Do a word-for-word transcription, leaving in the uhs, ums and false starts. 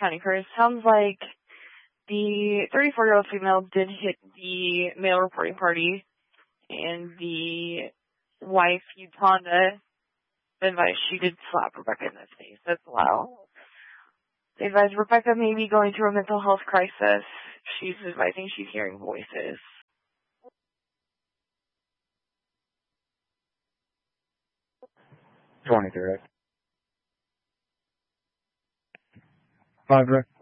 County first. Sounds like the thirty-four-year-old female did hit the male reporting party, and the wife, Utanda, advised she did slap Rebecca in the face as well. They advised Rebecca may be going through a mental health crisis. She's advising she's hearing voices. twenty-three. Five, Rick.